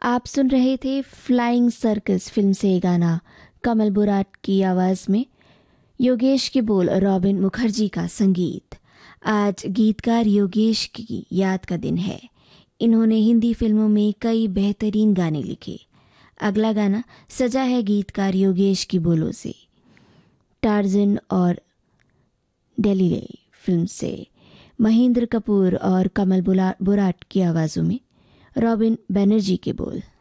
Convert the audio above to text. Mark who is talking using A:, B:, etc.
A: आप सुन रहे थे फ्लाइंग सर्कस फिल्म से ये गाना, कमल बुराट की आवाज़ में, योगेश के बोल, रॉबिन मुखर्जी का संगीत। आज गीतकार योगेश की याद का दिन है। इन्होंने हिंदी फिल्मों में कई बेहतरीन गाने लिखे। अगला गाना सजा है गीतकार योगेश की बोलों से, टार्जन और डेलीले फिल्म से, महेंद्र कपूर और कमल बुराट की आवाज़ों में, रॉबिन बनर्जी के बोल।